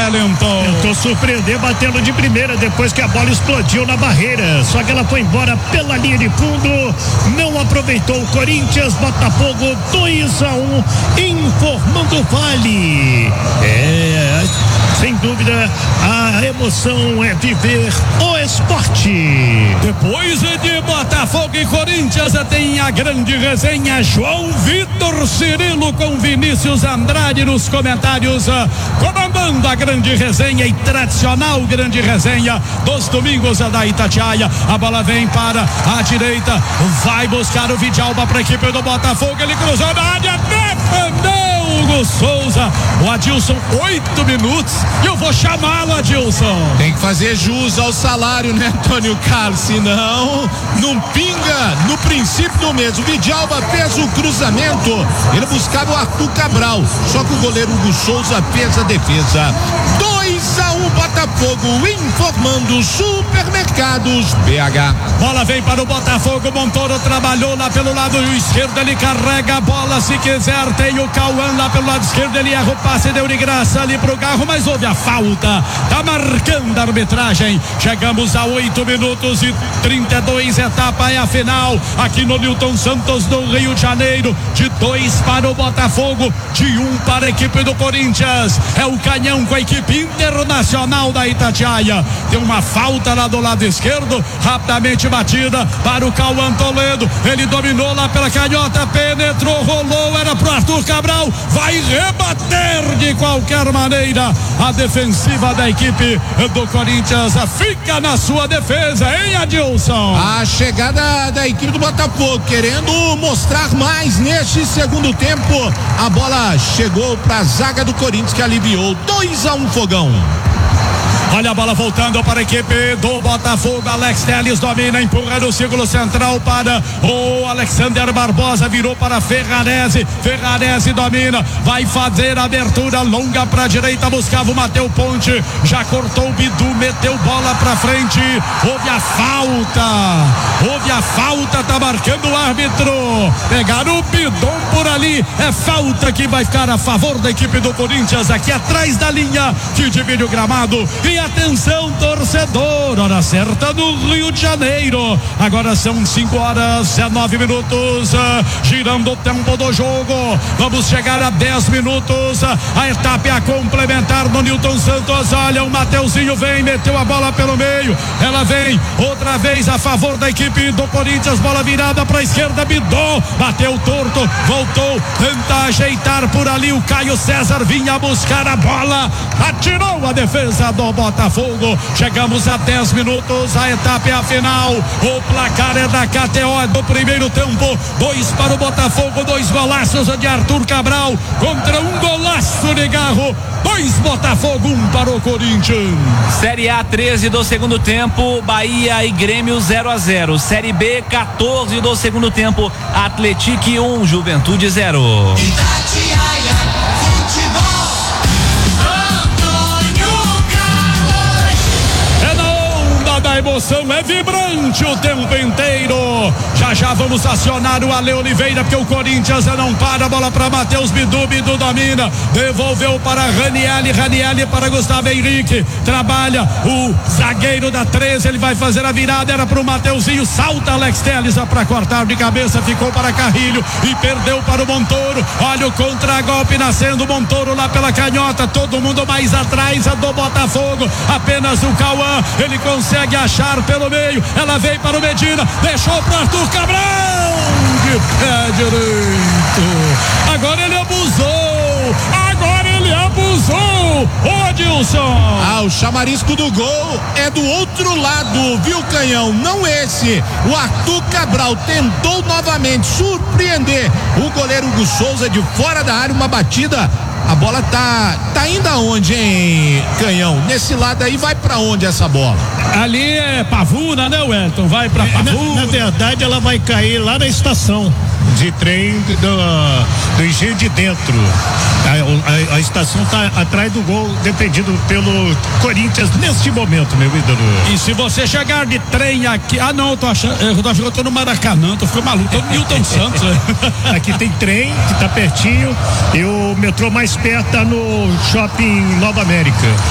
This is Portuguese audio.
Wellington. Tentou surpreender batendo de primeira depois que a bola explodiu na barreira. Só que ela foi embora pela linha de fundo. Não aproveitou o Corinthians. Botafogo 2-1, informando o Vale. Sem dúvida, a emoção é viver o esporte. Depois de Botafogo e Corinthians, tem a grande resenha. João Vitor Cirilo com Vinícius Andrade nos comentários, comandando a grande resenha e tradicional grande resenha dos domingos da Itatiaia. A bola vem para a direita, vai buscar o Vidalba para a equipe do Botafogo. Ele cruzou na área, defendeu Hugo Souza. O Adilson, 8 minutos. E eu vou chamá-lo, Adilson. Tem que fazer jus ao salário, né, Antônio Carlos? Senão, não pinga no princípio do mês. O Vidalba fez o cruzamento. Ele buscava o Arthur Cabral. Só que o goleiro Hugo Souza fez a defesa. 2-1 Botafogo, informando Supermercados BH. Bola vem para o Botafogo. Montoro trabalhou lá pelo lado esquerdo. Ele carrega a bola. Se quiser, tem o Cauã lá pelo lado esquerdo. Ele erra o passe, deu de graça ali pro Garro, mas houve a falta. Tá marcando a arbitragem. Chegamos a 8 minutos e 32. Etapa é a final. Aqui no Newton Santos, do Rio de Janeiro. De 2 para o Botafogo, de 1 para a equipe do Corinthians. É o Canhão com a equipe Internacional da Itatiaia. Tem uma falta lá do lado esquerdo, rapidamente batida para o Cauã Toledo. Ele dominou lá pela canhota, penetrou, rolou, era pro Arthur Cabral, vai rebater de qualquer maneira. A defensiva da equipe do Corinthians fica na sua defesa, hein, Adilson? A chegada da equipe do Botafogo, querendo mostrar mais neste segundo tempo. A bola chegou para a zaga do Corinthians, que aliviou. 2-1 Fogão. Olha a bola voltando para a equipe do Botafogo. Alex Telles domina, empurra no círculo central para o Alexander Barbosa, virou para Ferrarese. Ferrarese domina, vai fazer a abertura longa para a direita, buscava o Matheus Ponte, já cortou o Bidu, meteu bola para frente. Houve a falta, tá marcando o árbitro. Pegaram o Bidon por ali, é falta que vai ficar a favor da equipe do Corinthians, aqui atrás da linha que divide o gramado. E atenção, torcedor, hora certa no Rio de Janeiro. Agora são 5h19 minutos, girando o tempo do jogo. Vamos chegar a 10 minutos. A etapa é a complementar no Newton Santos. Olha, o Mateuzinho vem, meteu a bola pelo meio. Ela vem outra vez a favor da equipe do Corinthians. Bola virada para a esquerda, Bidon bateu torto, voltou, tenta ajeitar por ali. O Caio César vinha buscar a bola, atirou a defesa do Botafogo. Chegamos a 10 minutos, a etapa é a final. O placar é da KTO do primeiro tempo. 2 para o Botafogo, 2 golaços de Arthur Cabral contra um golaço de Garro. 2 Botafogo, 1 para o Corinthians. Série A 13 do segundo tempo, Bahia e Grêmio 0-0. Série B 14 do segundo tempo, Atlético 1, Juventude 0. Itatiaia Futebol. A emoção é vibrante o tempo inteiro. Já vamos acionar o Ale Oliveira, porque o Corinthians não para. A bola para Matheus Bidu, Bidu domina, devolveu para Ranieri para Gustavo Henrique, trabalha o zagueiro da 13, ele vai fazer a virada, era para o Mateuzinho, salta Alex Telles para cortar de cabeça, ficou para Carrilho e perdeu para o Montoro. Olha o contragolpe nascendo, Montoro lá pela canhota, todo mundo mais atrás do Botafogo, apenas o Cauã, ele consegue achar pelo meio, ela veio para o Medina, deixou para Arthur Cabral de pé direito. Agora ele abusou, ô Adilson. O chamarisco do gol é do outro lado, viu, Canhão? Não esse. O Arthur Cabral tentou novamente surpreender o goleiro Hugo Souza de fora da área, uma batida. A bola tá indo aonde, hein, Canhão? Nesse lado aí, vai pra onde essa bola? Ali é Pavuna, né, Wellington? Vai pra Pavuna. Na verdade, ela vai cair lá na estação de trem do Engenho de Dentro. A estação tá atrás do gol, defendido pelo Corinthians neste momento, meu ídolo. E se você chegar de trem aqui, eu tô achando que eu tô no Maracanã, tô ficando maluco, tô no Newton Santos. Aqui tem trem que tá pertinho e o metrô mais perto tá no Shopping Nova América.